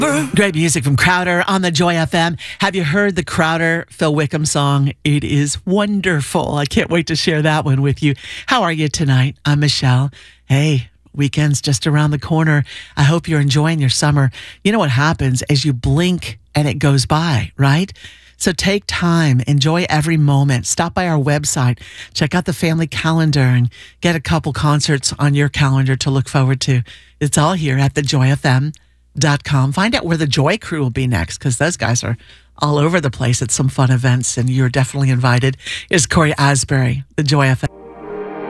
Great music from Crowder on the Joy FM. Have you heard the Crowder Phil Wickham song? It is wonderful. I can't wait to share that one with you. How are you tonight? I'm Michelle. Hey, weekend's just around the corner. I hope you're enjoying your summer. You know what happens as you blink and it goes by, right? So take time, enjoy every moment. Stop by our website, check out the family calendar, and get a couple concerts on your calendar to look forward to. It's all here at thejoyfm.com. Find out where the Joy Crew will be next, because those guys are all over the place at some fun events, and you're definitely invited. Is Corey Asbury, the Joy FM.